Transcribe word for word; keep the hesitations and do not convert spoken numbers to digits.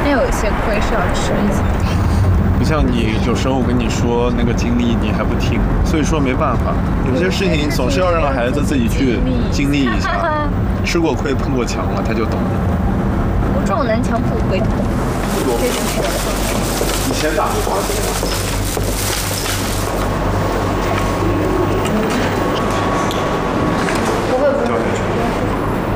那有一些亏是要吃一下。 不像你，有时候我跟你说那个经历，你还不听，所以说没办法，有些事情总是要让孩子自己去经历一下，吃过亏碰过墙了，他就懂了。 不撞南墙不回头，非常适合。 以前打过刮子吗？